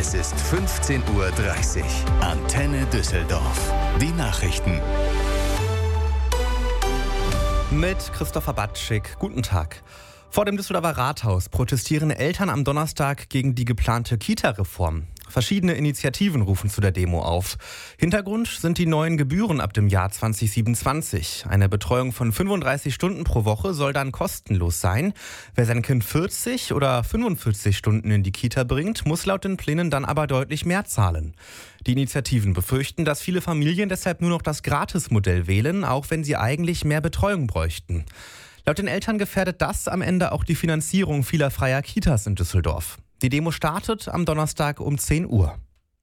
Es ist 15:30 Uhr. Antenne Düsseldorf. Die Nachrichten. Mit Christopher Batschik. Guten Tag. Vor dem Düsseldorfer Rathaus protestieren Eltern am Donnerstag gegen die geplante Kita-Reform. Verschiedene Initiativen rufen zu der Demo auf. Hintergrund sind die neuen Gebühren ab dem Jahr 2027. Eine Betreuung von 35 Stunden pro Woche soll dann kostenlos sein. Wer sein Kind 40 oder 45 Stunden in die Kita bringt, muss laut den Plänen dann aber deutlich mehr zahlen. Die Initiativen befürchten, dass viele Familien deshalb nur noch das Gratismodell wählen, auch wenn sie eigentlich mehr Betreuung bräuchten. Laut den Eltern gefährdet das am Ende auch die Finanzierung vieler freier Kitas in Düsseldorf. Die Demo startet am Donnerstag um 10 Uhr.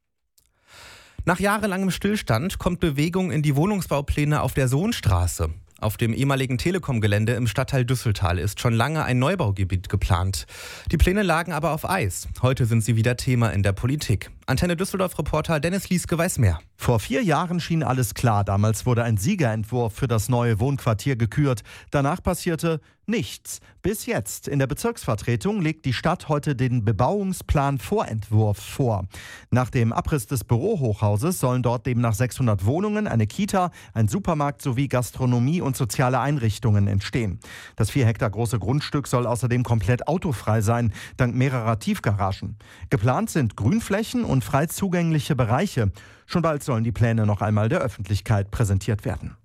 Nach jahrelangem Stillstand kommt Bewegung in die Wohnungsbaupläne auf der Sohnstraße. Auf dem ehemaligen Telekom-Gelände im Stadtteil Düsseltal ist schon lange ein Neubaugebiet geplant. Die Pläne lagen aber auf Eis. Heute sind sie wieder Thema in der Politik. Antenne Düsseldorf-Reporter Dennis Lieske weiß mehr. Vor 4 Jahren schien alles klar. Damals wurde ein Siegerentwurf für das neue Wohnquartier gekürt. Danach passierte nichts. Bis jetzt. In der Bezirksvertretung legt die Stadt heute den Bebauungsplan-Vorentwurf vor. Nach dem Abriss des Bürohochhauses sollen dort demnach 600 Wohnungen, eine Kita, ein Supermarkt sowie Gastronomie und soziale Einrichtungen entstehen. Das 4 Hektar große Grundstück soll außerdem komplett autofrei sein, dank mehrerer Tiefgaragen. Geplant sind Grünflächen und frei zugängliche Bereiche. Schon bald sollen die Pläne noch einmal der Öffentlichkeit präsentiert werden.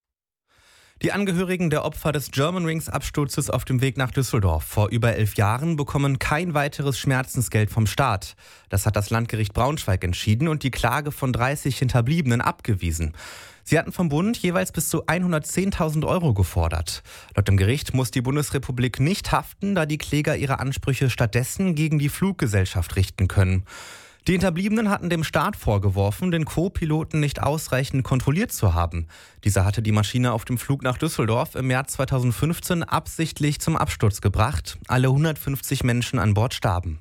Die Angehörigen der Opfer des Germanwings-Absturzes auf dem Weg nach Düsseldorf vor über 11 Jahren bekommen kein weiteres Schmerzensgeld vom Staat. Das hat das Landgericht Braunschweig entschieden und die Klage von 30 Hinterbliebenen abgewiesen. Sie hatten vom Bund jeweils bis zu 110.000 Euro gefordert. Laut dem Gericht muss die Bundesrepublik nicht haften, da die Kläger ihre Ansprüche stattdessen gegen die Fluggesellschaft richten können. Die Hinterbliebenen hatten dem Staat vorgeworfen, den Co-Piloten nicht ausreichend kontrolliert zu haben. Dieser hatte die Maschine auf dem Flug nach Düsseldorf im März 2015 absichtlich zum Absturz gebracht. Alle 150 Menschen an Bord starben.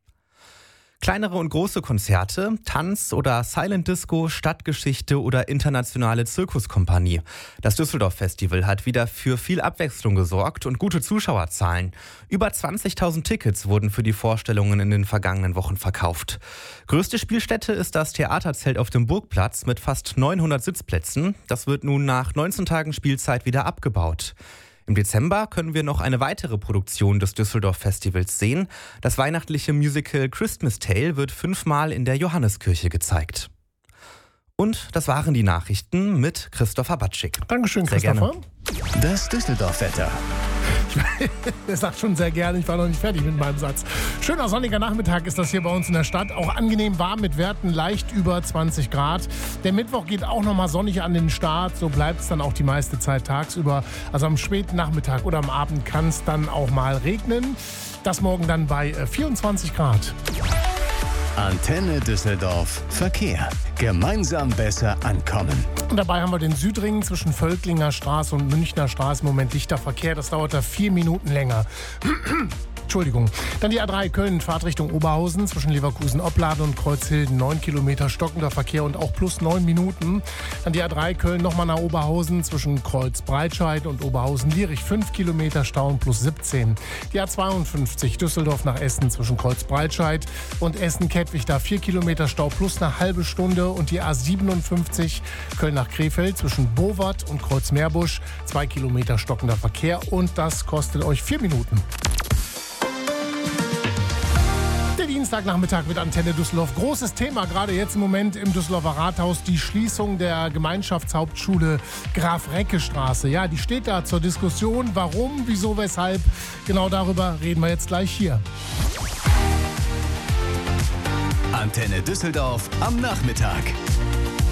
Kleinere und große Konzerte, Tanz- oder Silent-Disco, Stadtgeschichte oder internationale Zirkuskompanie. Das Düsseldorf-Festival hat wieder für viel Abwechslung gesorgt und gute Zuschauerzahlen. Über 20.000 Tickets wurden für die Vorstellungen in den vergangenen Wochen verkauft. Größte Spielstätte ist das Theaterzelt auf dem Burgplatz mit fast 900 Sitzplätzen. Das wird nun nach 19 Tagen Spielzeit wieder abgebaut. Im Dezember können wir noch eine weitere Produktion des Düsseldorf-Festivals sehen. Das weihnachtliche Musical Christmas Tale wird 5-mal in der Johanneskirche gezeigt. Und das waren die Nachrichten mit Christopher Batschik. Dankeschön, Christopher. Das Düsseldorf-Wetter. Er sagt schon sehr gerne, ich war noch nicht fertig mit meinem Satz. Schöner sonniger Nachmittag ist das hier bei uns in der Stadt. Auch angenehm warm mit Werten leicht über 20 Grad. Der Mittwoch geht auch nochmal sonnig an den Start. So bleibt es dann auch die meiste Zeit tagsüber. Also am späten Nachmittag oder am Abend kann es dann auch mal regnen. Das morgen dann bei 24 Grad. Antenne Düsseldorf. Verkehr. Gemeinsam besser ankommen. Und dabei haben wir den Südring zwischen Völklinger Straße und Münchner Straße. Im Moment dichter Verkehr. Das dauert da 4 Minuten länger. Entschuldigung. Dann die A3 Köln, Fahrtrichtung Oberhausen zwischen Leverkusen-Opladen und Kreuzhilden. 9 Kilometer stockender Verkehr und auch plus 9 Minuten. Dann die A3 Köln nochmal nach Oberhausen zwischen Kreuz-Breitscheid und Oberhausen-Lierich. 5 Kilometer Stau und plus 17. Die A52 Düsseldorf nach Essen zwischen Kreuz-Breitscheid und Essen-Kettwig. Da 4 Kilometer Stau plus eine halbe Stunde. Und die A57 Köln nach Krefeld zwischen Bowart und Kreuz-Meerbusch. 2 Kilometer stockender Verkehr und das kostet euch 4 Minuten. Dienstagnachmittag mit Antenne Düsseldorf. Großes Thema gerade jetzt im Moment im Düsseldorfer Rathaus. Die Schließung der Gemeinschaftshauptschule Graf-Recke-Straße. Ja, die steht da zur Diskussion. Warum, wieso, weshalb? Genau darüber reden wir jetzt gleich hier. Antenne Düsseldorf am Nachmittag.